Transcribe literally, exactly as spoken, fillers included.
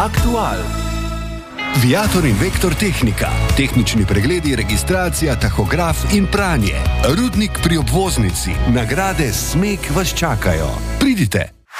Aktual. Viator in Vektor Tehnika. Tehnični pregledi, registracija, tahograf in pranje. Rudnik pri obvoznici. Nagrade Smeg vas čakajo. Pridite!